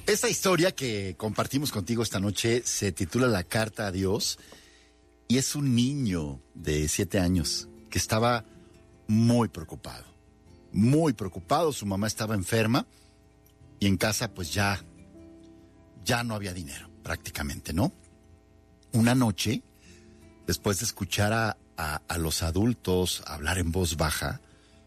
Esta historia que compartimos contigo esta noche se titula La Carta a Dios y es un niño de 7 años que estaba muy preocupado. Muy preocupado, su mamá estaba enferma y en casa pues ya no había dinero prácticamente, ¿no? Una noche, después de escuchar a los adultos hablar en voz baja,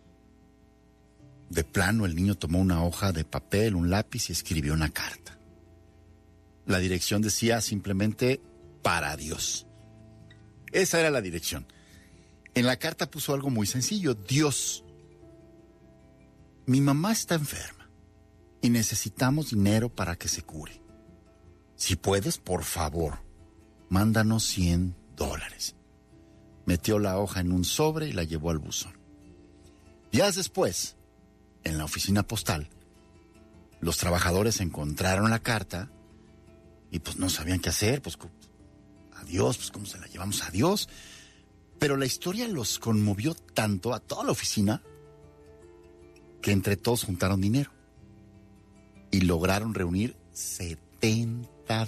de plano el niño tomó una hoja de papel, un lápiz y escribió una carta. La dirección decía simplemente para Dios. Esa era la dirección. En la carta puso algo muy sencillo: Dios, mi mamá está enferma y necesitamos dinero para que se cure. Si puedes, por favor, mándanos $100. Metió la hoja en un sobre y la llevó al buzón. Días después, en la oficina postal, los trabajadores encontraron la carta y pues no sabían qué hacer, pues adiós, pues cómo se la llevamos a Dios. Pero la historia los conmovió tanto a toda la oficina que entre todos juntaron dinero y lograron reunir $70.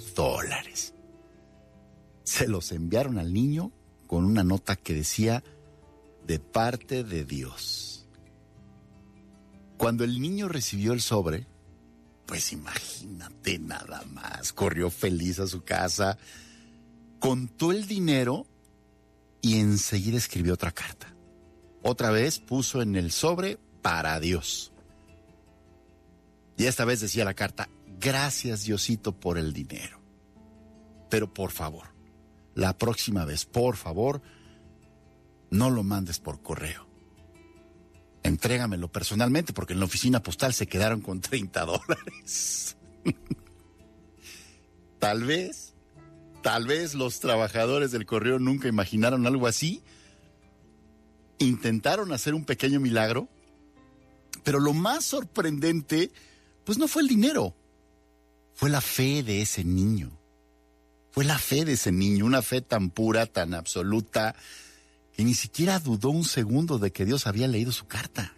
Se los enviaron al niño con una nota que decía: de parte de Dios. Cuando el niño recibió el sobre, pues imagínate nada más, corrió feliz a su casa, contó el dinero y enseguida escribió otra carta. Otra vez puso en el sobre para Dios. Y esta vez decía la carta: gracias Diosito por el dinero. Pero por favor, la próxima vez, por favor, no lo mandes por correo. Entrégamelo personalmente, porque en la oficina postal se quedaron con $30. Tal vez los trabajadores del correo nunca imaginaron algo así. Intentaron hacer un pequeño milagro, pero lo más sorprendente, pues no fue el dinero, fue la fe de ese niño. Fue la fe de ese niño, una fe tan pura, tan absoluta, que ni siquiera dudó un segundo de que Dios había leído su carta.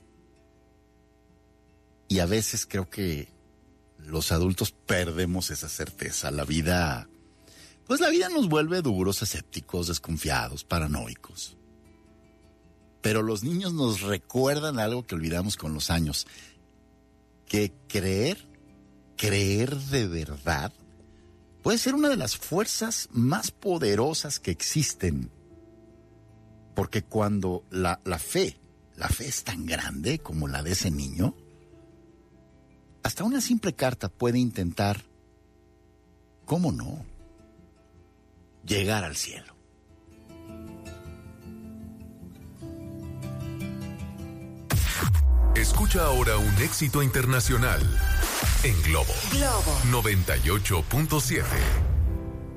Y a veces creo que los adultos perdemos esa certeza. La vida nos vuelve duros, escépticos, desconfiados, paranoicos. Pero los niños nos recuerdan algo que olvidamos con los años: que creer de verdad, puede ser una de las fuerzas más poderosas que existen. Porque cuando la fe es tan grande como la de ese niño, hasta una simple carta puede intentar, ¿cómo no?, llegar al cielo. Escucha ahora un éxito internacional en Globo 98.7.